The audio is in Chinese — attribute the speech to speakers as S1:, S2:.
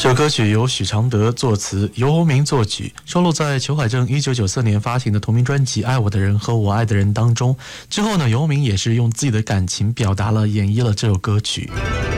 S1: 这首歌曲由许常德作词，游鸿明作曲，收录在裘海正1994年发行的同名专辑《爱我的人和我爱的人》当中。之后呢，游鸿明也是用自己的感情表达了、演绎了这首歌曲。